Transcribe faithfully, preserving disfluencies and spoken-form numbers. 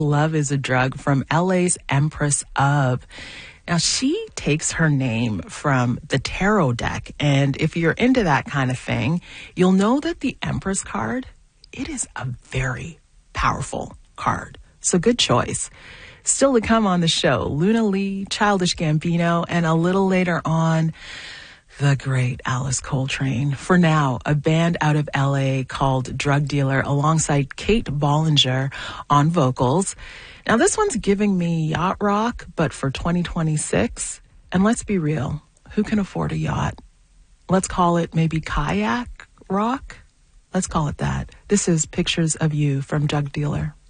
Love is a Drug from L A's Empress of. Now, she takes her name from the tarot deck, and if you're into that kind of thing, you'll know that the Empress card, it is a very powerful card. So good choice. Still to come on the show, Luna Lee, Childish Gambino, and a little later on, the great Alice Coltrane. For now, a band out of L A called Drug Dealer alongside Kate Bollinger on vocals. Now, this one's giving me yacht rock, but for twenty twenty-six. And let's be real, who can afford a yacht? Let's call it maybe kayak rock? Let's call it that. This is Pictures of You from Drug Dealer.